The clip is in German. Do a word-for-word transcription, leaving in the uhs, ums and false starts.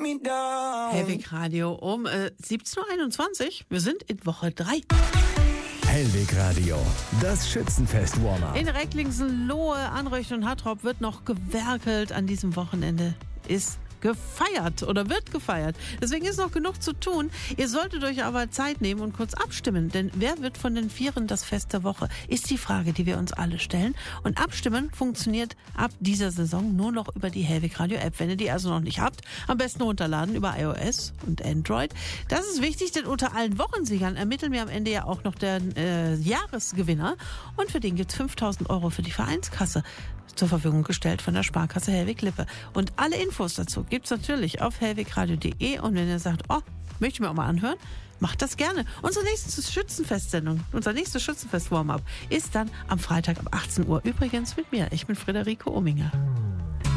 me down. Hellweg Radio um äh, siebzehn Uhr einundzwanzig. Wir sind in Woche drei. Hellweg Radio, das Schützenfest Warm-up. In Recklinghausen, Lohe, Anreuch und Hattrop wird noch gewerkelt. An diesem Wochenende ist gefeiert oder wird gefeiert. Deswegen ist noch genug zu tun. Ihr solltet euch aber Zeit nehmen und kurz abstimmen. Denn wer wird von den Vieren das Fest der Woche? Ist die Frage, die wir uns alle stellen. Und abstimmen funktioniert ab dieser Saison nur noch über die Hellweg Radio App. Wenn ihr die also noch nicht habt, am besten runterladen über iOS und Android. Das ist wichtig, denn unter allen Wochensiegern ermitteln wir am Ende ja auch noch den äh, Jahresgewinner. Und für den gibt's fünftausend Euro für die Vereinskasse zur Verfügung gestellt von der Sparkasse Hellweg-Lippe. Und alle Infos dazu gibt's natürlich auf hellwegradio punkt de. Und wenn ihr sagt, oh, möchte ich mir auch mal anhören, macht das gerne. Unsere nächste Schützenfest-Sendung, unser nächstes Schützenfest-Warm-up ist dann am Freitag ab achtzehn Uhr. Übrigens mit mir. Ich bin Friederike Ominger.